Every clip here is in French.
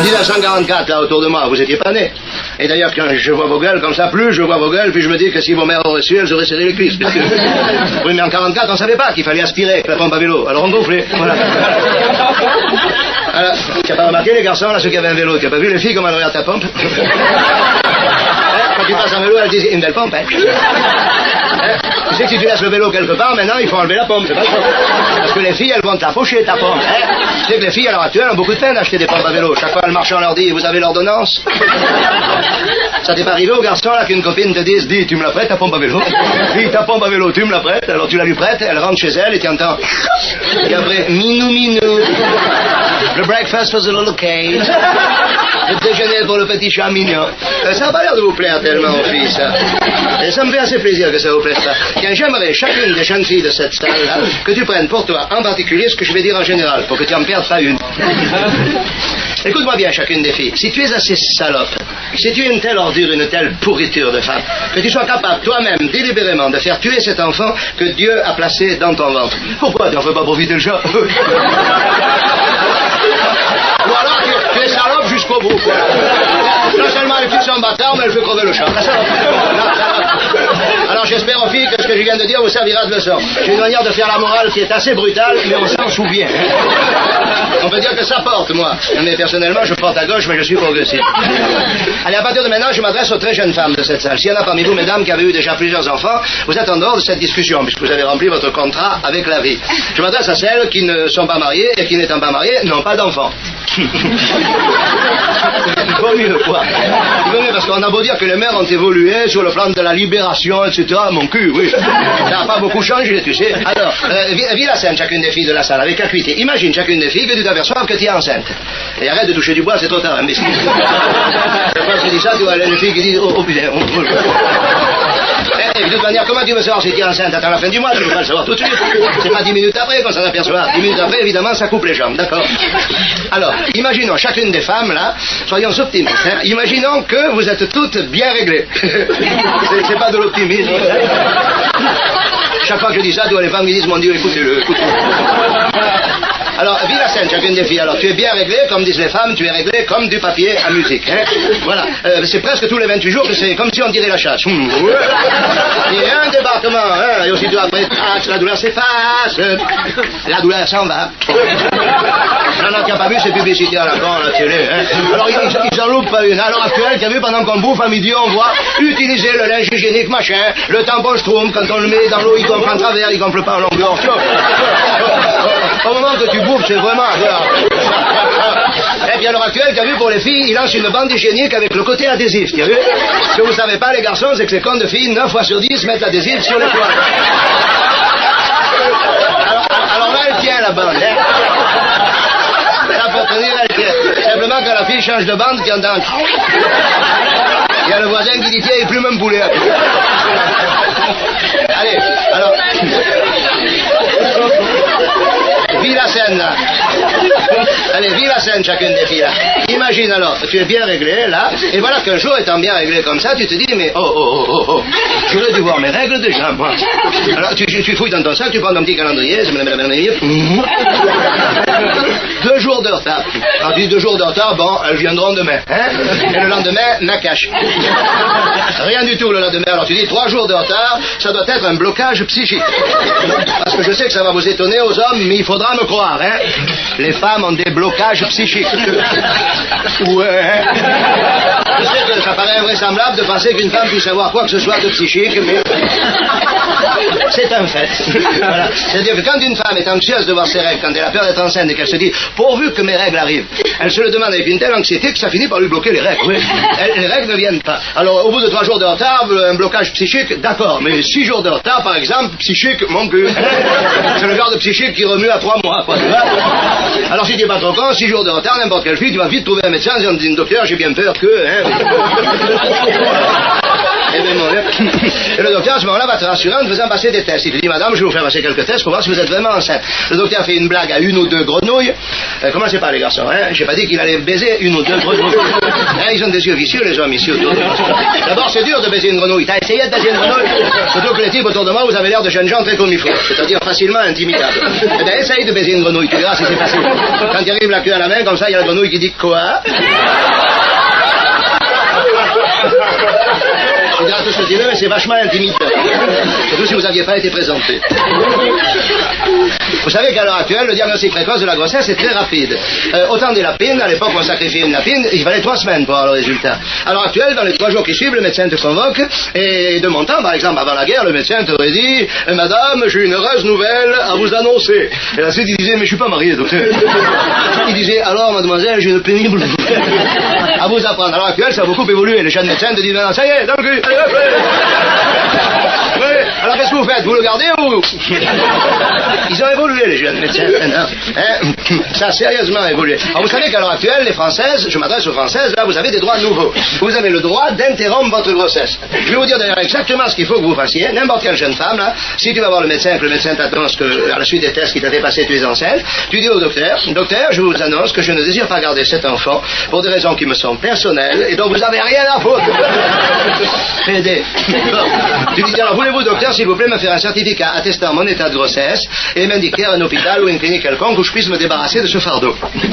1944, là, autour de moi, vous étiez pas nés. Et d'ailleurs, quand je vois vos gueules comme ça, plus je vois vos gueules, puis je me dis que si vos mères auraient su, elles auraient serré les cuisses. Parce que... Oui, mais en 44, on savait pas qu'il fallait aspirer avec la pompe à vélo. Alors on gonflait. Voilà. Alors, tu n'as pas remarqué, les garçons, là, ceux qui avaient un vélo, tu n'as pas vu les filles comment elles regardent ta pompe? Quand tu passes en vélo, elles disent une belle pompe, hein. Tu sais que si tu laisses le vélo quelque part, maintenant, il faut enlever la pompe, c'est pas ça. Parce que les filles, elles vont te la pocher, ta pompe, hein. Tu sais que les filles, à l'heure actuelle, ont beaucoup de peine à acheter des pompes à vélo. Chaque fois, le marchand leur dit, vous avez l'ordonnance? Ça t'est pas arrivé aux garçons, là, qu'une copine te dise, dis, tu me la prêtes, ta pompe à vélo? Dis, ta pompe à vélo, tu me la prêtes? Alors tu la lui prêtes, elle rentre chez elle et tu entends. Et après, minou, minou. Le breakfast was a little cake. Le déjeuner pour le petit chat mignon. Ça n'a pas l'air de vous plaire tellement, filles, ça. Et ça me fait assez plaisir que ça vous plaise pas. Tiens, j'aimerais, chacune des jeunes filles de cette salle-là, que tu prennes pour toi, en particulier, ce que je vais dire en général, pour que tu en perdes pas une. Écoute-moi bien, chacune des filles. Si tu es assez salope, si tu es une telle ordure, une telle pourriture de femme, que tu sois capable, toi-même, délibérément, de faire tuer cet enfant que Dieu a placé dans ton ventre. Pourquoi tu n'en fais pas profiter le chat? Ou alors tu es salope jusqu'au bout, quoi. Non seulement elle tue son bâtard, mais elle fait crever le chat. La salope. Alors j'espère aux filles que ce que je viens de dire vous servira de leçon. J'ai une manière de faire la morale qui est assez brutale, mais on s'en souvient. On peut dire que ça porte, moi. Mais personnellement, je porte à gauche, mais je suis progressif. Allez, à partir de maintenant, je m'adresse aux très jeunes femmes de cette salle. S'il y en a parmi vous, mesdames, qui avez eu déjà plusieurs enfants, vous êtes en dehors de cette discussion, puisque vous avez rempli votre contrat avec la vie. Je m'adresse à celles qui ne sont pas mariées et qui, n'étant pas mariées, n'ont pas d'enfants. Il vaut mieux, quoi. Il vaut mieux, parce qu'on a beau dire que les mères ont évolué sur le plan de la libération, etc. Mon cul, oui. Ça n'a pas beaucoup changé, tu sais. Alors, vis la scène, chacune des filles de la salle, avec acuité. Imagine chacune des filles que tu t'aperçois que tu es enceinte. Et arrête de toucher du bois, c'est trop tard, imbécile. Quand tu dis ça, tu vois les filles qui disent, oh putain, de toute manière, comment tu veux savoir si tu es enceinte? Attends la fin du mois, tu ne peux pas le savoir tout de suite. C'est pas 10 minutes après qu'on s'en aperçoit. 10 minutes après, évidemment, ça coupe les jambes, d'accord? Alors, imaginons, chacune des femmes, là, soyons optimistes, hein, imaginons que vous êtes toutes bien réglées. C'est pas de l'optimisme. Chaque fois que je dis ça, tu vois les femmes qui disent, mon Dieu, écoutez-le, écoutez-le. Alors, vis la scène, chacune des filles. Alors, tu es bien réglé, comme disent les femmes, tu es réglé comme du papier à musique. Hein? Voilà. C'est presque tous les 28 jours que c'est comme si on tirait la chasse. Il y a un débarquement, hein, et aussitôt après, la douleur s'efface. La douleur s'en va. Non, tu n'as pas vu ces publicités à la con, à la télé. Hein? Alors, ils en loupent pas une. À l'heure actuelle, tu as vu, pendant qu'on bouffe à midi, on voit utiliser le linge hygiénique, machin, le tampon Schtroumpf, quand on le met dans l'eau, il gonfle en travers, il gonfle pas en longueur. Au moment que tu bouffes, c'est vraiment... Et puis à l'heure actuelle, tu as vu, pour les filles, ils lancent une bande hygiénique avec le côté adhésif, tu as vu? Ce que vous savez pas, les garçons, c'est que ces cons de filles, 9 fois sur 10, mettent l'adhésif sur les poils. Alors là, elle tient la bande, hein? Là, pour tenir, elle tient. Simplement, quand la fille change de bande, tu entends... Il y a le voisin qui dit, tiens, il plume un poulet. Allez, alors... Vis la scène, là. Allez, vis la scène, chacune des filles, là. Imagine, alors, tu es bien réglé, là, et voilà qu'un jour, étant bien réglé comme ça, tu te dis, mais oh, j'aurais dû voir mes règles déjà, moi. Alors, tu fouilles dans ton sac, tu prends ton petit calendrier, 2 jours de retard. Alors, tu dis 2 jours de retard, bon, elles viendront demain, hein. Et le lendemain, Nakash. Rien du tout le lendemain. Alors, tu dis 3 jours de retard, ça doit être un blocage psychique. Parce que je sais que ça va vous étonner aux hommes, mais il faudra me croire, hein. Les femmes ont des blocages psychiques. Ouais. Je sais que ça paraît invraisemblable de penser qu'une femme puisse avoir quoi que ce soit de psychique, mais c'est un fait. Voilà. C'est-à-dire que quand une femme est anxieuse de voir ses règles, quand elle a peur d'être enceinte et qu'elle se dit, pourvu que mes règles arrivent, elle se le demande avec une telle anxiété que ça finit par lui bloquer les règles. Oui. Les règles ne viennent pas. Alors, au bout de 3 jours de retard, un blocage psychique, d'accord, mais 6 jours de retard, par exemple, psychique, mon cul. C'est le genre de psychique qui remue à 3 mois, quoi, tu vois. Alors, si tu n'es pas trop con, 6 jours de retard, n'importe quelle fille, tu vas vite trouver un médecin en disant, docteur, j'ai bien peur que... Hein. Et bien, et le docteur, à ce moment-là, va te rassurer en te faisant passer des tests. Il te dit, madame, je vais vous faire passer quelques tests pour voir si vous êtes vraiment enceinte. Le docteur fait une blague à une ou deux grenouilles. Commencez pas, les garçons, hein. J'ai pas dit qu'il allait baiser une ou deux grenouilles. Hein, ils ont des yeux vicieux, les hommes, ici, autour de moi. D'abord, c'est dur de baiser une grenouille. T'as essayé de baiser une grenouille? Surtout que les types autour de moi, vous avez l'air de jeunes gens très comme il faut. C'est-à-dire facilement intimidables. Eh bien, essaye de baiser une grenouille, tu verras si c'est facile. Quand il arrive la queue à la main, comme ça, il y a la grenouille qui dit quoi? Je dirais tout ce que tu veux, mais c'est vachement intimidant. Surtout si vous n'aviez pas été présenté. Vous savez qu'à l'heure actuelle, le diagnostic précoce de la grossesse est très rapide. Autant des lapines, à l'époque où on sacrifiait une lapine, il fallait 3 semaines pour avoir le résultat. À l'heure actuelle, dans les 3 jours qui suivent, le médecin te convoque, et de mon temps, par exemple, avant la guerre, le médecin t'aurait dit « Madame, j'ai une heureuse nouvelle à vous annoncer. » Et ensuite, il disait « Mais je suis pas marié, docteur. » Il disait « Alors, mademoiselle, j'ai une pénible nouvelle à vous apprendre. » À l'heure actuelle, ça a beaucoup évolué. Les jeunes médecins te disent « Ça y est, dans le cul. Allez, hop, oui. Alors qu'est-ce que vous faites? Vous le gardez ou... Ils ont évolué, les jeunes médecins. Hein? Ça a sérieusement évolué. Alors vous savez qu'à l'heure actuelle, les Françaises, je m'adresse aux Françaises, là, vous avez des droits nouveaux. Vous avez le droit d'interrompre votre grossesse. Je vais vous dire d'ailleurs exactement ce qu'il faut que vous fassiez. N'importe quelle jeune femme, là, si tu vas voir le médecin, que le médecin t'annonce que, à la suite des tests qu'il t'a fait passer, tu es enceinte, tu dis au docteur, docteur, je vous annonce que je ne désire pas garder cet enfant pour des raisons qui me sont personnelles et dont vous n'avez rien à foutre. Aider. Tu dis, alors voulez-vous, docteur, s'il vous plaît, me faire un certificat attestant mon état de grossesse et m'indiquer un hôpital ou une clinique quelconque où je puisse me débarrasser de ce fardeau.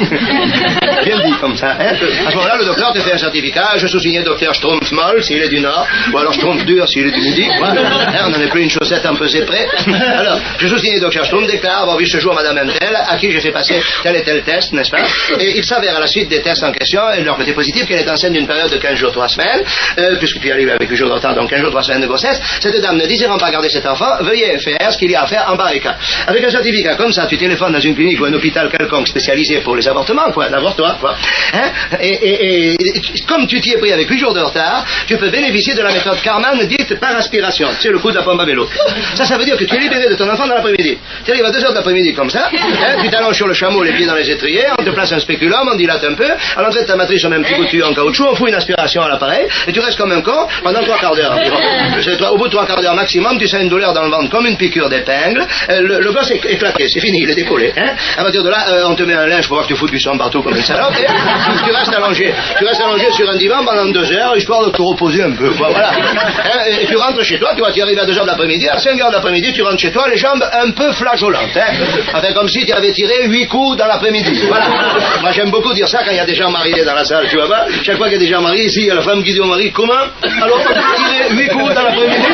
Bien dit comme ça, hein. À ce moment-là, le docteur te fait un certificat, je sous-signe docteur Schtroumpf molle s'il est du Nord, ou alors Schtroumpf dur s'il est du Midi. Voilà. Hein, on n'en est plus une chaussette un peu près. Alors, je sous-signe docteur Schtroumpf, déclare avoir vu ce jour madame Untel, à qui j'ai fait passer tel et tel test, n'est-ce pas? Et il s'avère à la suite des tests en question, et de leur côté positif, qu'elle est enceinte d'une période de 15 jours, 3 semaines, puisque tu arrives avec 8 jours de retard, donc 15 jours, 3 semaines de grossesse. Cette dame ne désirant pas garder cet enfant, veuillez faire ce qu'il y a à faire en pareil cas. Avec un certificat comme ça, tu téléphones dans une clinique ou un hôpital quelconque spécialisé pour les avortements, quoi, l'avortoir, quoi. Hein? Et comme tu t'y es pris avec 8 jours de retard, tu peux bénéficier de la méthode Karman dite par aspiration. Tu sais, le coup de la pompe à vélo. Ça veut dire que tu es libéré de ton enfant dans l'après-midi. Tu arrives à 2 heures de l'après-midi comme ça, hein, tu t'allonges sur le chameau, les pieds dans les étriers, on te place un spéculum, on dilate un peu, à l'entrée de ta matrice, on met un petit bout de tuyau en caoutchouc, on fout une aspiration à l'appareil, et tu restes comme un con pendant 3 quarts d'heure environ. Au bout de 3 quarts d'heure maximum, tu sens une douleur dans le ventre comme une piqûre d'épingle, le gosse est claqué, c'est fini, il est décollé. Hein. À partir de là, on te met un linge pour voir que tu fous du sang partout comme une salope, et tu restes allongé. Tu restes allongé sur un divan pendant 2 heures, histoire de te reposer un peu. Voilà. Hein, et tu rentres chez toi, tu vois, tu arrives à 2 heures de l'après-midi, à 5 heures de l'après-midi, tu rentres chez toi, les jambes un peu flageolantes. Hein. Enfin, comme si tu avais tiré 8 coups dans l'après-midi. Voilà. Moi, j'aime beaucoup dire ça quand il y a des gens mariés dans la salle, tu vois pas. Chaque fois qu'il y a des gens mariés, ici, il y a la femme qui dit au mari, comment? Alors, tu as tiré 8 coups dans l'après-midi?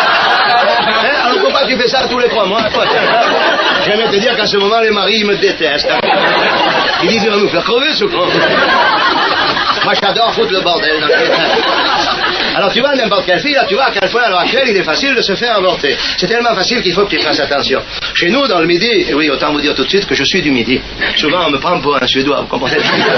Hein? Alors pourquoi tu fais ça tous les 3 mois? J'aime te dire qu'à ce moment, les maris me détestent. Ils disent, il va nous faire crever ce con. Moi, j'adore foutre le bordel dans le... Alors, tu vois, n'importe quelle fille, là, tu vois à quel point, à l'heure actuelle, il est facile de se faire avorter. C'est tellement facile qu'il faut que tu fasses attention. Chez nous, dans le Midi, et oui, autant vous dire tout de suite que je suis du Midi. Souvent, on me prend pour un Suédois, vous comprenez?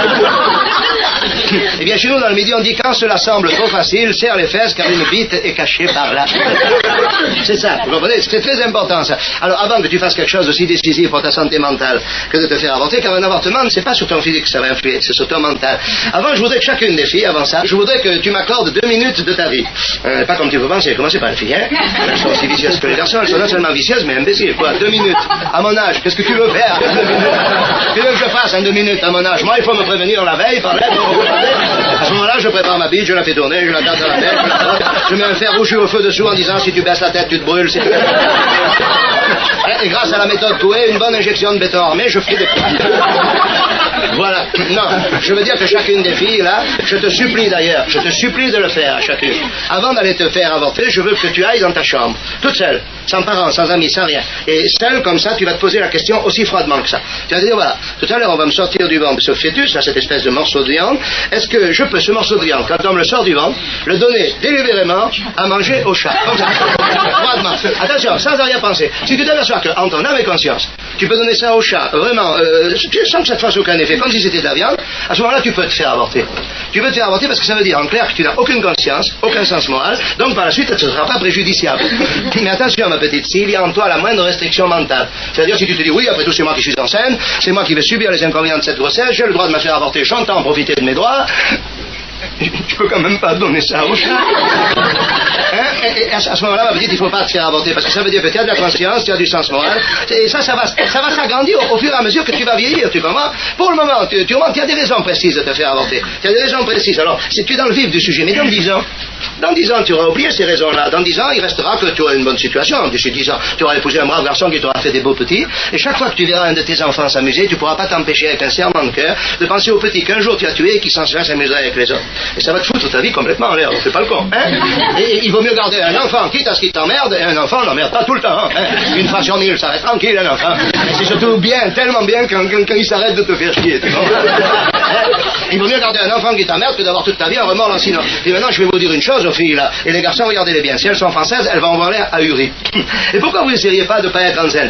Eh bien, chez nous, dans le Midi, on dit, quand cela semble trop facile, serre les fesses, car une bite est cachée par là. C'est ça, vous comprenez? C'est très important, ça. Alors, avant que tu fasses quelque chose d'aussi décisif pour ta santé mentale que de te faire avorter, car un avortement, c'est pas sur ton physique que ça va influer, c'est sur ton mental. Avant, je voudrais que chacune des filles, avant ça, je voudrais que tu m'accordes 2 minutes de ta vie. Pas comme tu peux penser, commencez par les filles, hein? Elles sont aussi vicieuses que les garçons, elles sont non seulement vicieuses, mais imbéciles, quoi. 2 minutes. À mon âge, qu'est-ce que tu veux faire? 2 minutes. Qu'est-ce que tu veux que je fasse en 2 minutes à mon âge? Moi, il faut me prévenir la veille, par là, à ce moment-là, je prépare ma bite, je la fais tourner, je la garde dans la tête, je mets un fer rouge au feu dessous en disant, si tu baisses la tête, tu te brûles, si tu... Et grâce à la méthode Coué, une bonne injection de béton armé, je ferai des points. Voilà. Non, je veux dire que chacune des filles, là, je te supplie d'ailleurs, je te supplie de le faire à chacune. Avant d'aller te faire avorter, je veux que tu ailles dans ta chambre, toute seule, sans parents, sans amis, sans rien. Et seule comme ça, tu vas te poser la question aussi froidement que ça. Tu vas te dire, voilà, tout à l'heure, on va me sortir du ventre ce fœtus, là, cette espèce de morceau de viande. Est-ce que je peux, ce morceau de viande, quand on me le sort du ventre, le donner délibérément à manger au chat? Comme ça. Froidement. Attention, sans rien penser. Si tu t'aperçois qu'en ton âme et conscience, tu peux donner ça au chat, vraiment, sans que ça te fasse aucun effet, comme si c'était de la viande, à ce moment-là, tu peux te faire avorter. Tu peux te faire avorter parce que ça veut dire, en clair, que tu n'as aucune conscience, aucun sens moral, donc par la suite, ça ne sera pas préjudiciable. Mais attention, ma petite, s'il y a en toi la moindre restriction mentale, c'est-à-dire si tu te dis, oui, après tout, c'est moi qui suis enceinte, c'est moi qui vais subir les inconvénients de cette grossesse, j'ai le droit de me faire avorter, j'entends profiter de mes droits, je peux quand même pas donner ça au chat. Hein? Et à ce moment-là, ma petite, il faut pas te faire avorter, parce que ça veut dire que tu as de la conscience, tu as du sens moral, et ça va s'agrandir au fur et à mesure que tu vas vieillir, tu comprends? Pour le moment, tu as des raisons précises de te faire avorter. Tu as des raisons précises. Alors, si tu es dans le vif du sujet, mais dans 10 ans, tu auras oublié ces raisons-là. Dans 10 ans, il restera que tu auras une bonne situation. D'ici 10 ans, tu auras épousé un brave garçon qui t'aura fait des beaux petits. Et chaque fois que tu verras un de tes enfants s'amuser, tu pourras pas t'empêcher avec un serrement de cœur de penser au petit qu'un jour tu as tué et qui sans cela s'amuserait avec les autres. Et ça va te foutre ta vie complètement en l'air. Fais pas le con. Hein? Et il vaut mieux garder un enfant, quitte à ce qu'il t'emmerde, et un enfant n'emmerde pas tout le temps. Hein? Une fois sur 1000, ça reste tranquille, un enfant. Et c'est surtout bien, tellement bien quand il s'arrête de te faire chier. Il vaut mieux garder un enfant qui t'emmerde que d'avoir toute ta vie un remords lancinant. Et maintenant, je vais vous dire une chose aux filles, là. Et les garçons, regardez-les bien. Si elles sont françaises, elles vont avoir l'air ahuries. Et pourquoi vous n'essayeriez pas de ne pas être enceinte?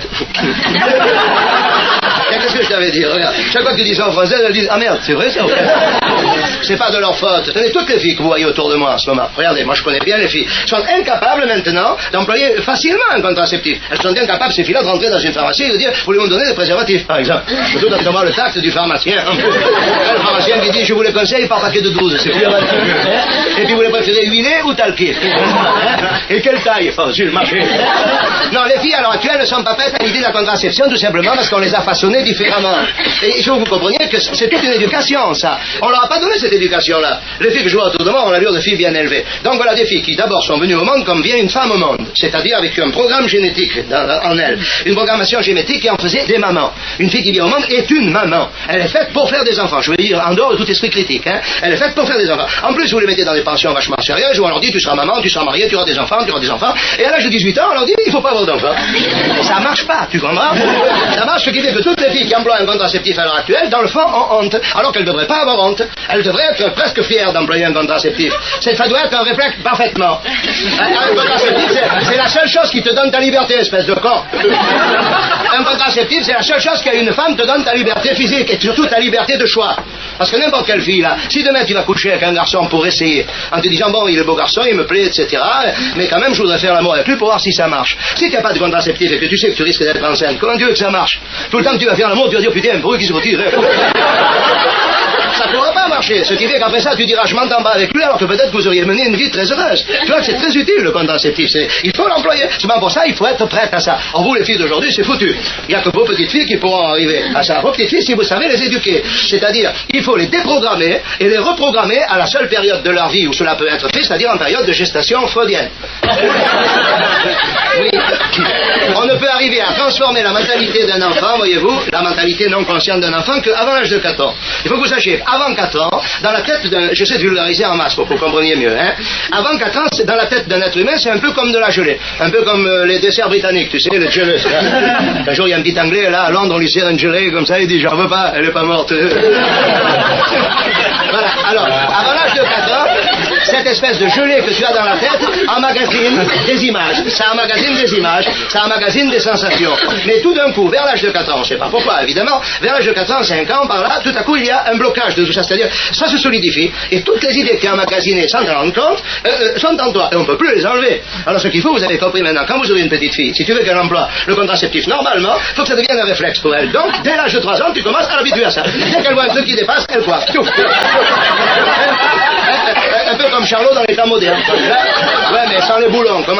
Qu'est-ce que je t'avais dit? Regarde, chaque fois que tu dis ça en français, elles disent, ah merde, c'est vrai ça? C'est pas de leur faute. Tenez, toutes les filles que vous voyez autour de moi en ce moment, regardez, moi je connais bien les filles, sont incapables maintenant d'employer facilement un contraceptif. Elles sont incapables, ces filles-là, de rentrer dans une pharmacie et de dire, voulez-vous me donner des préservatifs, par exemple. Surtout quand on voit le tact du pharmacien. Le pharmacien qui dit, je vous les conseille par paquet de 12, c'est plus et puis vous les préférez huilés ou talqués? Et quelle taille? Oh, sur le marché. Non, les filles à l'heure actuelle ne sont pas prêtes à l'idée de la contraception, tout simplement parce qu'on les a façonnées différemment. Et il faut que vous compreniez que c'est toute une éducation, ça. On leur a pas donné cette éducation-là. Les filles que je vois autour de moi ont l'allure de filles bien élevées. Donc voilà des filles qui d'abord sont venues au monde comme vient une femme au monde, c'est-à-dire avec un programme génétique en elle, une programmation génétique qui en faisait des mamans. Une fille qui vient au monde est une maman. Elle est faite pour faire des enfants. Je veux dire, en dehors de tout esprit critique. Hein. Elle est faite pour faire des enfants. En plus, vous les mettez dans des pensions vachement sérieuses où on leur dit tu seras maman, tu seras mariée, tu auras des enfants. Et à l'âge de 18 ans, on leur dit il faut pas avoir d'enfants. Ça marche pas, tu comprends? Ça marche, ce qui fait que toutes les filles qui emploient un contraceptif à l'heure actuelle, dans le fond, ont honte. Alors qu'elles ne devraient pas avoir honte. Elles devraient être presque fières d'employer un contraceptif. Ça doit être un réflexe parfaitement. Un contraceptif, c'est la seule chose qui te donne ta liberté, espèce de con. Un contraceptif, c'est la seule chose qu'à une femme te donne ta liberté physique et surtout ta liberté de choix. Parce que n'importe quelle fille, là, si demain tu vas coucher avec un garçon pour essayer, en te disant, bon, il est beau garçon, il me plaît, etc., mais quand même, je voudrais faire l'amour avec lui pour voir si ça marche. Si tu n'as pas de contraceptif et que tu sais que tu risques d'être enceinte, comment tu veux que ça marche? Tout le temps que tu vas faire l'amour, tu vas dire, putain, pour eux qui se retire. Ça ne pourra pas marcher. Ce qui fait qu'après ça, tu diras, je m'entends pas avec lui, alors que peut-être que vous auriez mené une vie très heureuse. Tu vois que c'est très utile, le contraceptif. Il faut l'employer. Seulement pour ça, il faut être prête à ça. En vous, les filles d'aujourd'hui, c'est foutu. Il n'y a que vos petites filles qui pourront arriver à ça. Vos petites filles, si vous savez les éduquer. C'est-à-dire, il faut les déprogrammer et les reprogrammer à la seule période de leur vie où cela peut être fait, c'est-à-dire en période de gestation freudienne. Oui. On ne peut arriver à transformer la mentalité d'un enfant, voyez-vous, la mentalité non consciente d'un enfant, qu'avant l'âge de 4 ans. Il faut que vous sachiez, avant 4 ans, dans la tête d'un... J'essaie de vulgariser en masse pour que vous compreniez mieux. Hein. Avant 4 ans, dans la tête d'un être humain, c'est un peu comme de la gelée. Un peu comme les desserts britanniques, tu sais, les gelées. Un jour, il y a un petit Anglais, là, à Londres, on lui sert une gelée comme ça, il dit, j'en veux pas, elle est pas morte. Voilà. Alors, avant l'âge de 4 ans, cette espèce de gelée que tu as dans la tête emmagasine des images. Ça emmagasine des images, ça emmagasine des sensations. Mais tout d'un coup, vers l'âge de 4 ans, on ne sait pas pourquoi, évidemment, vers l'âge de 4 ans, 5 ans, par là, tout à coup, il y a un blocage de tout ça. C'est-à-dire, ça se solidifie, et toutes les idées que tu as emmagasinées sans t'en rendre compte, sont en toi, et on ne peut plus les enlever. Alors, ce qu'il faut, vous avez compris maintenant, quand vous aurez une petite fille, si tu veux qu'elle emploie le contraceptif normalement, il faut que ça devienne un réflexe pour elle. Donc, dès l'âge de 3 ans, tu commences à l'habituer à ça. Dès qu'elle voit un truc qui dépasse, elle coiffe. Un peu comme Charlot dans les temps modernes. Ouais, mais sans les boulons.